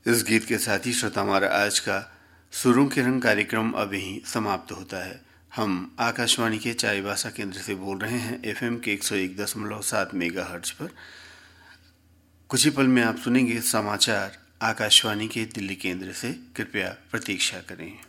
इस गीत के साथ ही श्रोता हमारा आज का सुरों के रंग कार्यक्रम अब यहीं समाप्त होता है। हम आकाशवाणी के चाईबासा केंद्र से बोल रहे हैं FM के 101.7 मेगाहर्ट्ज पर। कुछ ही पल में आप सुनेंगे समाचार आकाशवाणी के दिल्ली केंद्र से। कृपया प्रतीक्षा करें।